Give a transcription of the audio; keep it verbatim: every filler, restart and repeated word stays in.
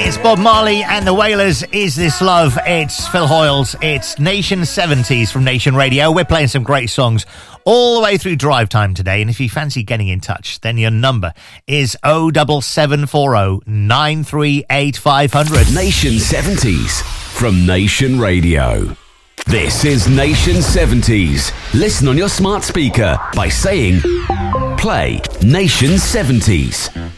It's Bob Marley and the Wailers, Is This Love? It's Phil Hoyles, it's Nation seventies from Nation Radio. We're playing some great songs all the way through drive time today, and if you fancy getting in touch, then your number is oh seven seven four oh nine three eight five hundred. Nation seventies from Nation Radio. This is Nation seventies. Listen on your smart speaker by saying, play Nation seventies.